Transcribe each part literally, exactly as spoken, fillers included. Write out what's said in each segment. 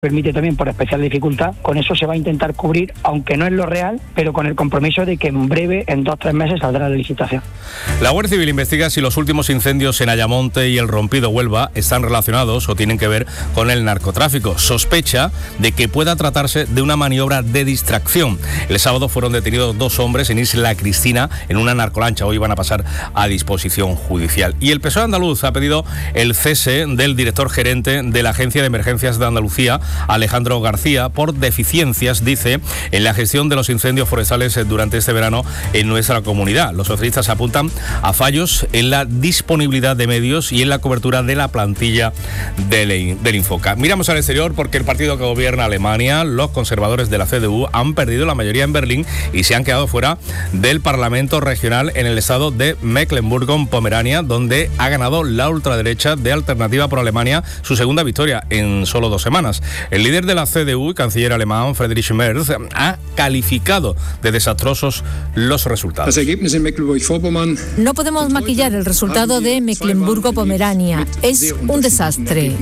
permite también por especial dificultad. Con eso se va a intentar cubrir, aunque no es lo real, pero con el compromiso de que en breve, en dos o tres meses, saldrá la licitación. La Guardia Civil investiga si los últimos incendios en Ayamonte y el Rompido Huelva están relacionados o tienen que ver con el narcotráfico. Sospecha de que pueda tratarse de una maniobra de distracción. El sábado fueron detenidos dos hombres en Isla Cristina en una narcolancha. Hoy van a pasar a disposición judicial. Y el P S O E andaluz ha pedido el cese del director gerente de la Agencia de Emergencias de Andalucía, Alejandro García, por deficiencias, dice, en la gestión de los incendios forestales durante este verano en nuestra comunidad. Los socialistas apuntan a fallos en la disponibilidad de medios y en la cobertura de la plantilla del, del Infoca. Miramos al exterior porque el partido que gobierna Alemania, los conservadores de la C D U, han perdido la mayoría en Berlín y se han quedado fuera del Parlamento regional en el estado de Mecklemburgo-Pomerania, donde ha ganado la ultraderecha de Alternativa por Alemania su segunda victoria en solo dos semanas. El líder de la C D U y canciller alemán, Friedrich Merz, ha calificado de desastrosos los resultados. No podemos maquillar el resultado de Mecklemburgo-Pomerania. Es un desastre.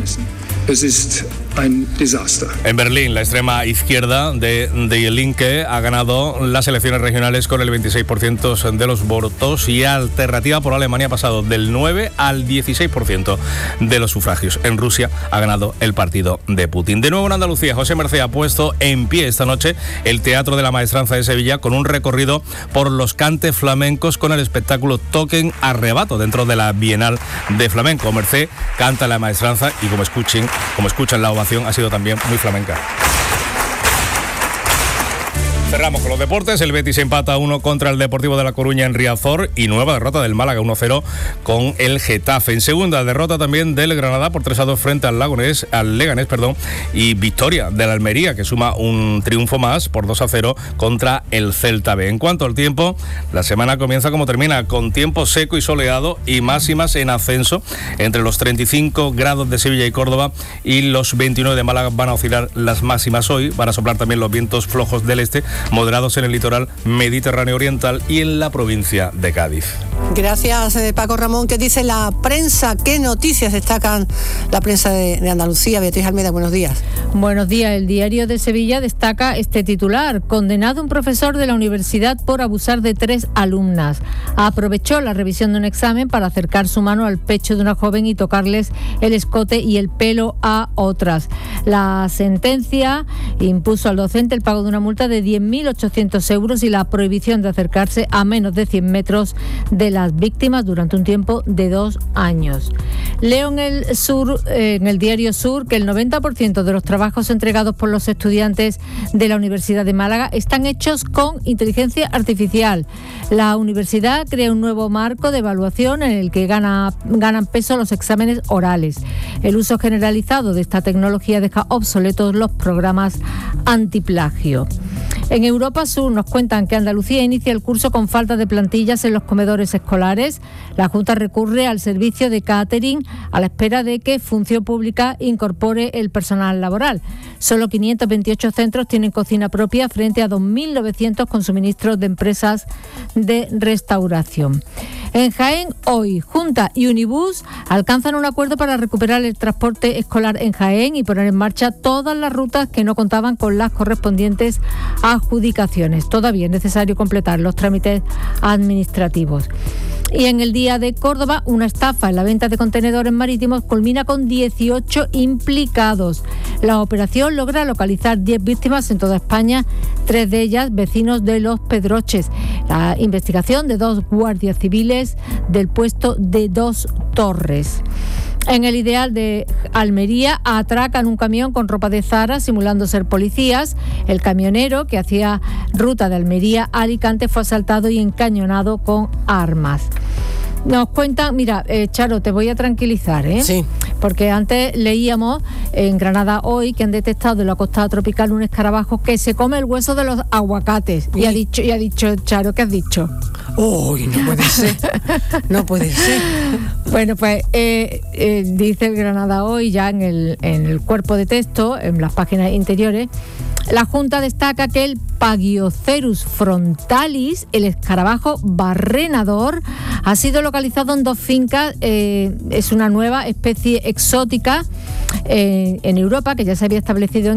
En Berlín, la extrema izquierda de Die Linke ha ganado las elecciones regionales con el veintiséis por ciento de los votos y Alternativa por Alemania ha pasado del nueve al dieciséis por ciento de los sufragios. En Rusia ha ganado el partido de Putin. De nuevo en Andalucía, José Mercé ha puesto en pie esta noche el Teatro de la Maestranza de Sevilla con un recorrido por los cantes flamencos con el espectáculo Toquen Arrebato dentro de la Bienal de Flamenco. Mercé canta la Maestranza y como escuchen, como escuchan la ovación, ha sido también muy flamenca. Cerramos con los deportes. El Betis empata uno contra el Deportivo de La Coruña en Riazor y nueva derrota del Málaga uno cero con el Getafe. En segunda, derrota también del Granada por tres a dos frente al Lagonés, al Leganés, perdón, y victoria del Almería que suma un triunfo más por dos a cero contra el Celta B. En cuanto al tiempo, la semana comienza como termina, con tiempo seco y soleado y máximas en ascenso entre los treinta y cinco grados de Sevilla y Córdoba y los veintinueve de Málaga. Van a oscilar las máximas hoy, van a soplar también los vientos flojos del este, moderados en el litoral mediterráneo oriental y en la provincia de Cádiz. Gracias, eh, Paco Ramón. ¿Qué dice la prensa? ¿Qué noticias destacan la prensa de, de Andalucía? Beatriz Almeida, buenos días. Buenos días. El Diario de Sevilla destaca este titular: condenado un profesor de la universidad por abusar de tres alumnas. Aprovechó la revisión de un examen para acercar su mano al pecho de una joven y tocarles el escote y el pelo a otras. La sentencia impuso al docente el pago de una multa de diez mil ochocientos euros y la prohibición de acercarse a menos de cien metros de las víctimas durante un tiempo de dos años. Leo en el Sur, eh, en el Diario Sur, que el noventa por ciento de los trabajos entregados por los estudiantes de la Universidad de Málaga están hechos con inteligencia artificial. La universidad crea un nuevo marco de evaluación en el que gana, ganan peso los exámenes orales. El uso generalizado de esta tecnología deja obsoletos los programas antiplagio. En Europa Sur nos cuentan que Andalucía inicia el curso con falta de plantillas en los comedores escolares. La Junta recurre al servicio de catering a la espera de que Función Pública incorpore el personal laboral. Solo quinientos veintiocho centros tienen cocina propia frente a dos mil novecientos con suministros de empresas de restauración. En Jaén, hoy, Junta y Unibus alcanzan un acuerdo para recuperar el transporte escolar en Jaén y poner en marcha todas las rutas que no contaban con las correspondientes adjudicaciones. Todavía es necesario completar los trámites administrativos. Y en el Día de Córdoba, una estafa en la venta de contenedores marítimos culmina con dieciocho implicados. La operación logra localizar diez víctimas en toda España, tres de ellas vecinos de Los Pedroches. La investigación de dos guardias civiles del puesto de Dos Torres. En el Ideal de Almería atracan un camión con ropa de Zara simulando ser policías. El camionero, que hacía ruta de Almería a Alicante, fue asaltado y encañonado con armas. Nos cuentan, mira, eh, Charo, te voy a tranquilizar, ¿eh? Sí. Porque antes leíamos en Granada Hoy que han detectado en la costa tropical un escarabajo que se come el hueso de los aguacates. Y ha dicho, y ha dicho Charo, ¿qué has dicho? Uy, no puede ser. No puede ser. Bueno, pues eh, eh, dice el Granada Hoy ya en el, en el cuerpo de texto, en las páginas interiores, La Junta destaca que el Pagiocerus frontalis, el escarabajo barrenador, ha sido localizado en dos fincas. Eh, es una nueva especie exótica eh, en Europa que ya se había establecido en